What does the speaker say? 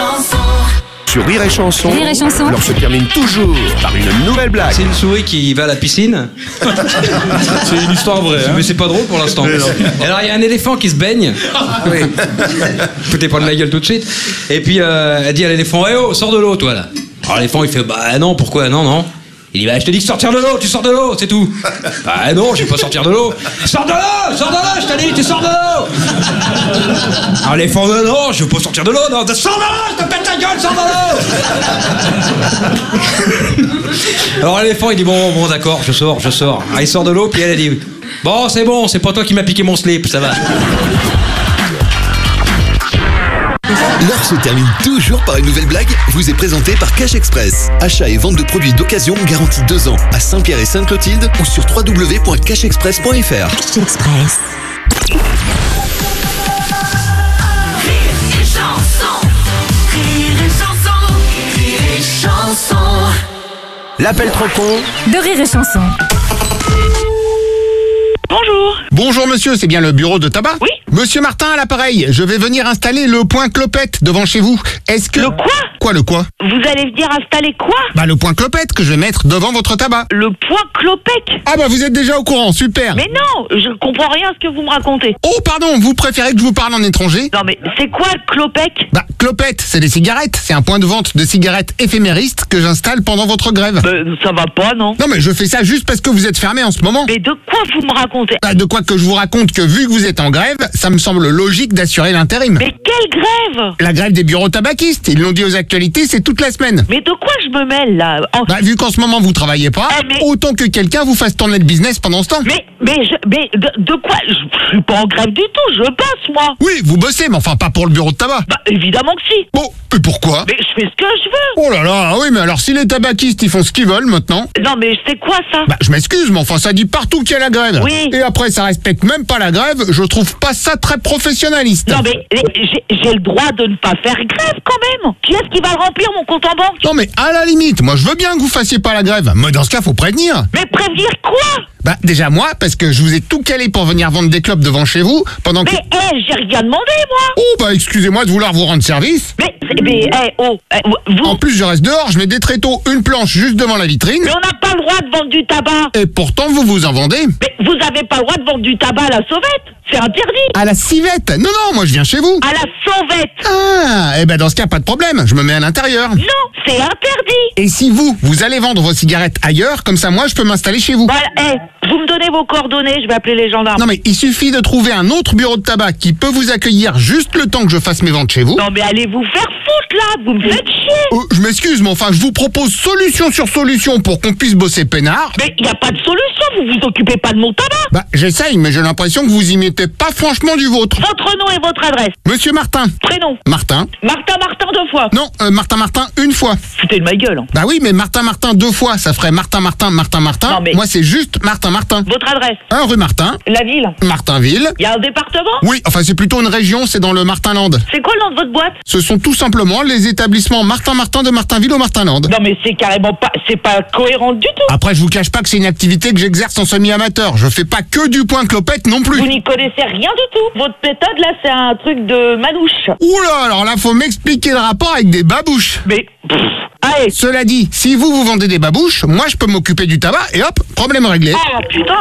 Sur Rire et Chanson, Rire et Chanson. l'heure se termine toujours par une nouvelle blague. C'est une souris qui va à la piscine. C'est une histoire vraie. Hein. Mais c'est pas drôle pour l'instant. Alors il y a un éléphant qui se baigne. Oui. Foutez pas de ma gueule tout de suite. Et puis elle dit à l'éléphant: eh oh, sors de l'eau toi là. Alors l'éléphant il fait: bah non, pourquoi? Non. Il dit: bah je te dis de sortir de l'eau, tu sors de l'eau, c'est tout. Bah non, je vais pas sortir de l'eau. Sors de l'eau, je te dis, tu sors de l'eau. Alors l'éléphant: non, je veux pas sortir de l'eau, non, sors de l'eau, je te pète ta gueule, sors de l'eau. Alors l'éléphant il dit: bon d'accord, je sors. Alors il sort de l'eau, puis elle dit: bon, c'est pas toi qui m'as piqué mon slip, ça va. L'heure se termine toujours par une nouvelle blague, vous est présentée par Cash Express. Achat et vente de produits d'occasion garantis 2 ans à Saint-Pierre et Sainte-Clotilde ou sur www.cashexpress.fr. Cash Express. L'appel trop con De Rire et Chanson. Bonjour. Bonjour monsieur, c'est bien le bureau de tabac? Oui. Monsieur Martin à l'appareil, je vais venir installer le point clopette devant chez vous. Est-ce que... Le quoi? Quoi, le quoi? Vous allez venir installer quoi? Bah le point clopette que je vais mettre devant votre tabac. Le point Clopec? Ah bah vous êtes déjà au courant, super. Mais non, je comprends rien à ce que vous me racontez. Oh pardon, vous préférez que je vous parle en étranger? Non mais c'est quoi le Clopec? Bah clopette, c'est des cigarettes, c'est un point de vente de cigarettes éphéméristes que j'installe pendant votre grève. Ça va pas, non? Non mais je fais ça juste parce que vous êtes fermé en ce moment. Mais de quoi vous me racontez? Bah de quoi que je vous raconte que vu que vous êtes en grève, ça me semble logique d'assurer l'intérim. Mais quelle grève? La grève des bureaux tabaquistes, ils l'ont dit aux actualités, c'est toute la semaine. Mais de quoi je me mêle là? Bah vu qu'en ce moment vous travaillez pas, mais- autant que quelqu'un vous fasse tourner le business pendant ce temps. Mais de quoi? Je suis pas en grève du tout, je bosse moi. Oui, vous bossez, mais enfin pas pour le bureau de tabac. Bah évidemment que si. Bon, et pourquoi? Mais je fais ce que je veux. Oh là là, oui, mais alors si les tabaquistes ils font ce qu'ils veulent maintenant... Non mais c'est quoi ça? Bah je m'excuse, mais enfin ça dit partout qu'il y a la grève. Oui. Et après ça respecte même pas la grève, je trouve pas ça très professionnaliste. Non mais j'ai le droit de ne pas faire grève quand même. Qui est-ce qui va remplir mon compte en banque? Non mais à la limite, moi je veux bien que vous fassiez pas la grève, mais dans ce cas faut prévenir. Mais prévenir quoi? Bah déjà moi, parce que je vous ai tout calé pour venir vendre des clopes devant chez vous, pendant que... Mais j'ai rien demandé moi. Oh bah excusez-moi de vouloir vous rendre service. Vous... En plus je reste dehors, je mets des tréteaux, une planche juste devant la vitrine, Mais on n'a pas le droit de vendre du tabac. et pourtant vous vous en vendez. Mais vous avez pas le droit de vendre du tabac à la sauvette. C'est interdit. À la civette. Non, moi je viens chez vous. À la sauvette. Ah, et ben dans ce cas pas de problème, je me mets à l'intérieur. Non, c'est interdit. Et si vous allez vendre vos cigarettes ailleurs, comme ça moi je peux m'installer chez vous. Voilà, vous me donnez vos coordonnées, je vais appeler les gendarmes. Non mais il suffit de trouver un autre bureau de tabac qui peut vous accueillir juste le temps que je fasse mes ventes chez vous. Non mais allez vous faire foutre là, vous me faites chier. Je m'excuse, mais enfin je vous propose solution sur solution pour qu'on puisse bosser peinard. Mais il n'y a pas de solution, vous vous occupez pas de mon tabac. Bah j'essaye, mais j'ai l'impression que vous y mettez pas franchement du vôtre. Votre nom et votre adresse. Monsieur Martin. Prénom. Martin. Martin 2 fois. Non, Martin une fois. Foutez de ma gueule. Hein. Bah oui, mais Martin 2 fois, ça ferait Martin. Non, mais- Moi c'est juste Martin. Votre adresse. 1 rue Martin, La ville. Martinville. Il y a un département. Oui, enfin c'est plutôt une région, c'est dans le Martinland. C'est quoi le nom de votre boîte? Ce sont tout simplement les établissements Martin de Martinville au Martinland. Non mais c'est carrément pas, c'est pas cohérent du tout. Après, je vous cache pas que c'est une activité que j'exerce en semi-amateur. Je fais pas que du point clopette non plus. Vous n'y connaissez rien du tout. Votre méthode là, c'est un truc de manouche. Oula, alors là, faut m'expliquer le rapport avec des babouches. Mais allez. Cela dit, si vous vendez des babouches, moi je peux m'occuper du tabac et hop, problème réglé. Oh putain.